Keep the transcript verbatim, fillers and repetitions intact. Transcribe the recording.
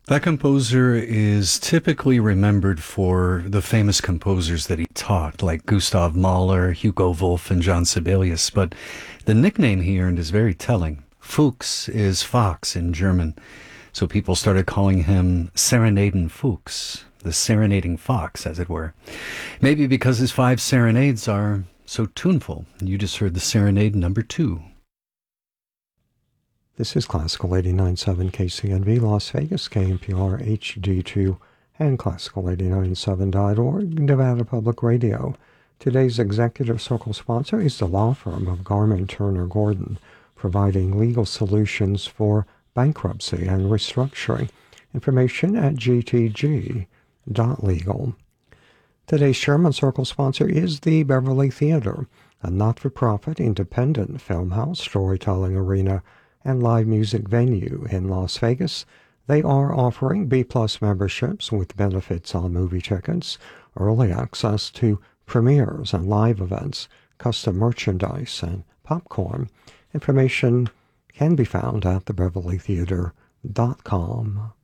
That composer is typically remembered for the famous composers that he taught, like Gustav Mahler, Hugo Wolf, and John Sibelius. But the nickname he earned is very telling. Fuchs is fox in German, so people started calling him Serenaden Fuchs, the serenading fox, as it were. Maybe because his five serenades are so tuneful. You just heard the serenade number two. This is Classical eighty-nine point seven K C N V Las Vegas, K N P R H D two, and Classical eighty-nine point seven dot org, Nevada Public Radio. Today's Executive Circle sponsor is the law firm of Garmin Turner Gordon, providing legal solutions for bankruptcy and restructuring. Information at g t g dot legal. Today's Sherman Circle sponsor is the Beverly Theater, a not-for-profit independent film house, storytelling arena, and live music venue in Las Vegas. They are offering B-plus memberships with benefits on movie tickets, early access to premieres and live events, custom merchandise, and popcorn. Information can be found at the beverly theater dot com.